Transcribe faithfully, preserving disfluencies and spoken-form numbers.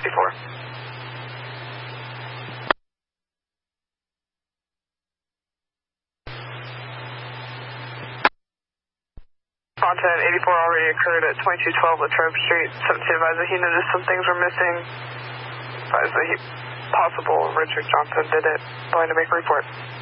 fifty-four. Content eighty-four already occurred at twenty-two twelve Latrobe Street. seventeen advised that he noticed some things were missing. Advised that he, possible Richard Johnson did it. Going to make a report.